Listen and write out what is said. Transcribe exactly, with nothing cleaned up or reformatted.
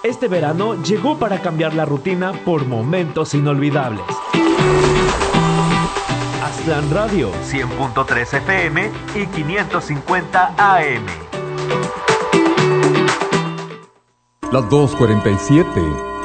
Este verano llegó para cambiar la rutina por momentos inolvidables. Aztlán Radio, cien punto tres F M y quinientos cincuenta A M. Las dos cuarenta y siete.